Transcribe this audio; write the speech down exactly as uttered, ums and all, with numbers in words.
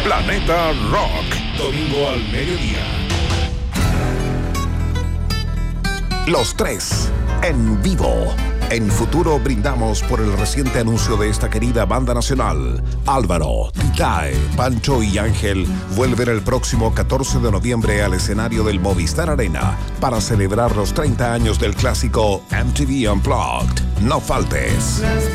Planeta Rock, domingo al mediodía. Los tres, en vivo. En Futuro brindamos por el reciente anuncio de esta querida banda nacional. Álvaro, Titae, Pancho y Ángel vuelven el próximo catorce de noviembre al escenario del Movistar Arena para celebrar los treinta años del clásico M T V Unplugged. No faltes.